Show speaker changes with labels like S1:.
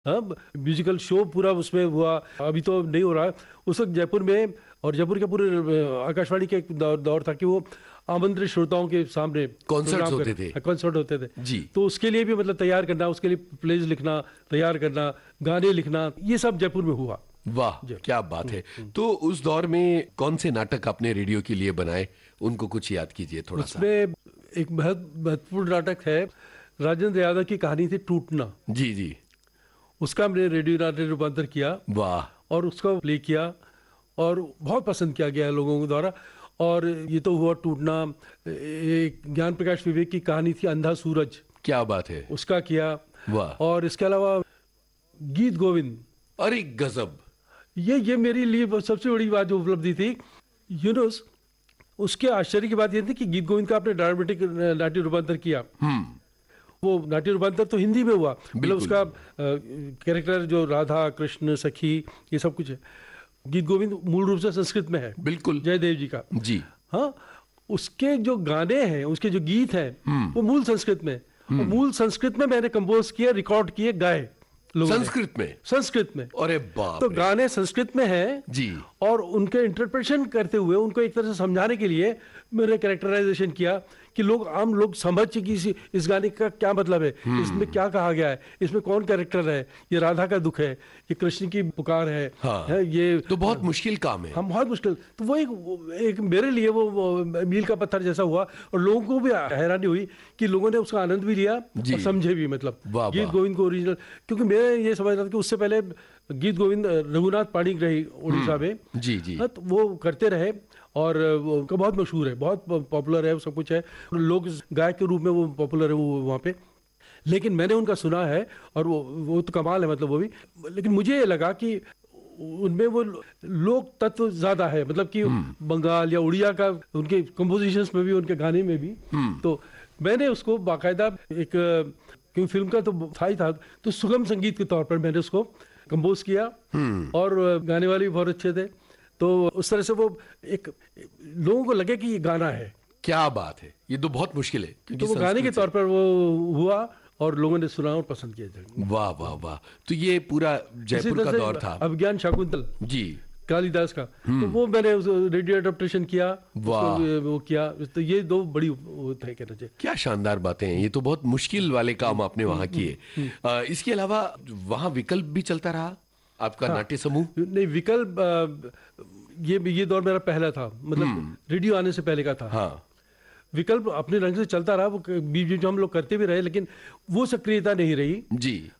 S1: हाँ, musical show पूरा उसमें हुआ। अभी तो नहीं हो रहा है। उस वक्त जयपुर में, और जयपुर के पूरे आकाशवाणी का एक दौर था कि वो आमंत्रित श्रोताओं के सामने
S2: कॉन्सर्ट्स
S1: प्रोग्राम
S2: होते थे।
S1: कॉन्सर्ट होते थे।
S2: जी।
S1: तो उसके लिए भी मतलब तैयार करना, उसके लिए प्लेज लिखना, तैयार करना, गाने लिखना, ये सब जयपुर में हुआ।
S2: वाह, क्या बात है। तो उस दौर में कौन से नाटक आपने रेडियो के लिए बनाए, उनको कुछ याद कीजिए थोड़ा सा।
S1: उसमें एक महत्वपूर्ण नाटक है, राजेंद्र यादव की कहानी थी टूटना।
S2: जी जी।
S1: उसका हमने रेडियो नाटक रूपांतर किया
S2: वाह।
S1: और उसका प्ले किया और बहुत पसंद किया गया है लोगों के द्वारा। और ये तो हुआ टूटना। एक ज्ञान प्रकाश विवेक की कहानी थी अंधा सूरज,
S2: क्या बात है।
S1: उसका किया।
S2: वाह।
S1: और इसके अलावा गीत गोविंद,
S2: अरे गजब।
S1: ये मेरे लिए सबसे बड़ी बात जो उपलब्धि थी। यूनुस, उसके आश्चर्य की बात यह थी कि गीत गोविंद का आपने ड्रामेटिक नाट्य रूपांतर किया। वो नाट्य रूपांतर तो हिंदी में हुआ, मतलब उसका कैरेक्टर जो राधा कृष्ण सखी ये सब कुछ है। गीत गोविंद मूल रूप से संस्कृत में है,
S2: बिल्कुल
S1: जयदेव जी का।
S2: जी।
S1: हाँ, उसके जो गाने हैं, उसके जो गीत हैं, वो मूल संस्कृत में। और मूल संस्कृत में मैंने कंपोज किए, रिकॉर्ड किए, गाए लोगों ने। संस्कृत में।
S2: अरे बाप
S1: तो
S2: रे।
S1: गाने संस्कृत में हैं
S2: जी।
S1: और उनके इंटरप्रिटेशन करते हुए उनको एक तरह से समझाने के लिए मैंने कैरेक्टराइजेशन किया कि आम लोग समझ कि इस गाने का क्या मतलब है, इसमें क्या कहा गया है, इसमें कौन कैरेक्टर है, ये राधा का दुख है, ये कृष्ण की पुकार है।
S2: हाँ।
S1: है ये
S2: तो बहुत मुश्किल काम है।
S1: हम बहुत मुश्किल। तो वो एक मेरे लिए वो मील का पत्थर जैसा हुआ। और लोगों को भी हैरानी हुई कि लोगों ने उसका आनंद भी लिया और समझे भी, मतलब गीत गोविंद को ओरिजिनल। क्योंकि मैं ये समझ रहा था कि उससे पहले गीत गोविंद रघुनाथ पाणिग्राही उड़ीसा में,
S2: जी जी।
S1: तो वो करते रहे और वो उनका बहुत मशहूर है, बहुत पॉपुलर है, सब कुछ है, लोग गायक के रूप में वो पॉपुलर है वो वहाँ पे। लेकिन मैंने उनका सुना है और वो तो कमाल है, मतलब वो भी। लेकिन मुझे ये लगा कि उनमें वो लोक तत्व ज्यादा है, मतलब कि बंगाल या उड़िया का उनके कंपोजिशंस में भी, उनके गाने में भी। तो मैंने उसको बाकायदा एक, क्योंकि फिल्म का तो था ही था, तो सुगम संगीत के तौर पर मैंने उसको कंपोज किया। और गाने वाले भी बहुत अच्छे थे। तो उस तरह से वो एक लोगों को लगे कि ये गाना है।
S2: क्या बात है, ये तो बहुत मुश्किल है।
S1: तो वो गाने के तौर पर वो हुआ और लोगों ने सुना और पसंद किया।
S2: वाह वाह वाह। तो ये पूरा जयपुर का दौर था।
S1: अभिज्ञान शाकुंतल
S2: जी,
S1: कालिदास का, तो वो मैंने रेडियो एडाप्टेशन किया, वो किया। तो ये दो बड़ी थे, कहना चाहिए।
S2: क्या शानदार बातें हैं, ये तो बहुत मुश्किल वाले काम आपने वहाँ किए। इसके अलावा वहाँ विकल्प भी चलता रहा आपका नाट्य समूह? नहीं,
S1: विकल्प ये दौर मेरा पहला था, मतलब रेडियो आने से पहले का था।
S2: हाँ।
S1: विकल्प अपने रंग से चलता रहा, वो बीच बीच हम लोग करते भी रहे, लेकिन वो सक्रियता नहीं रही
S2: जी।